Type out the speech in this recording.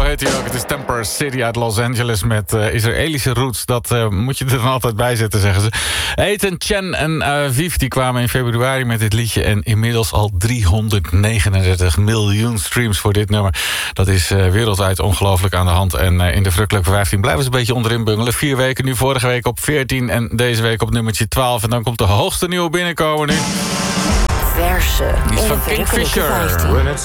heet hij ook. Het is Temper City uit Los Angeles met Israëlische roots. Dat moet je er dan altijd bij zetten, zeggen ze. Ethan, Chen en Aviv die kwamen in februari met dit liedje. En inmiddels al 339 miljoen streams voor dit nummer. Dat is wereldwijd ongelooflijk aan de hand. En in de Verrukkelijke 15 blijven ze een beetje onderin bungelen. 4 weken nu, vorige week op 14 en deze week op nummertje 12. En dan komt de hoogste nieuwe binnenkomen nu. Verse. Die is van Kingfisher. When it's